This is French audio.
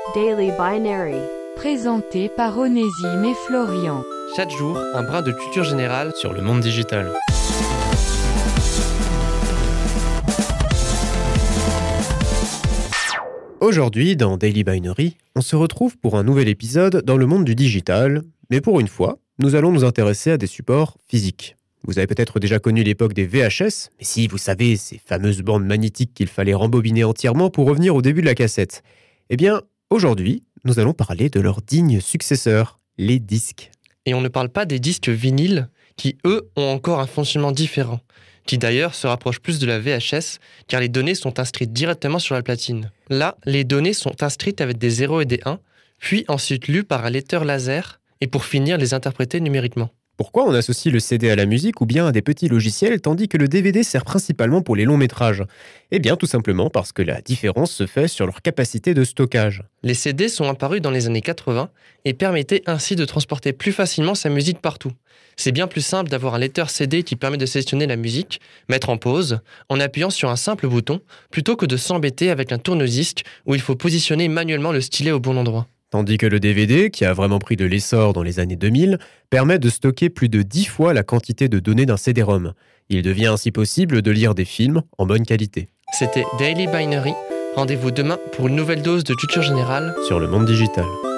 Daily Binary. Présenté par Onésime et Florian. Chaque jour, un brin de culture générale sur le monde digital. Aujourd'hui, dans Daily Binary, on se retrouve pour un nouvel épisode dans le monde du digital, mais pour une fois, nous allons nous intéresser à des supports physiques. Vous avez peut-être déjà connu l'époque des VHS, mais si, vous savez, ces fameuses bandes magnétiques qu'il fallait rembobiner entièrement pour revenir au début de la cassette. Eh bien, aujourd'hui, nous allons parler de leurs dignes successeurs, les disques. Et on ne parle pas des disques vinyles, qui eux ont encore un fonctionnement différent, qui d'ailleurs se rapproche plus de la VHS, car les données sont inscrites directement sur la platine. Là, les données sont inscrites avec des 0 et des 1, puis ensuite lues par un lecteur laser, et pour finir les interpréter numériquement. Pourquoi on associe le CD à la musique ou bien à des petits logiciels tandis que le DVD sert principalement pour les longs métrages ? Eh bien tout simplement parce que la différence se fait sur leur capacité de stockage. Les CD sont apparus dans les années 80 et permettaient ainsi de transporter plus facilement sa musique partout. C'est bien plus simple d'avoir un lecteur CD qui permet de sélectionner la musique, mettre en pause, en appuyant sur un simple bouton, plutôt que de s'embêter avec un tourne-disque où il faut positionner manuellement le stylet au bon endroit. Tandis que le DVD, qui a vraiment pris de l'essor dans les années 2000, permet de stocker plus de 10 fois la quantité de données d'un CD-ROM. Il devient ainsi possible de lire des films en bonne qualité. C'était Daily Binary. Rendez-vous demain pour une nouvelle dose de culture générale sur le monde digital.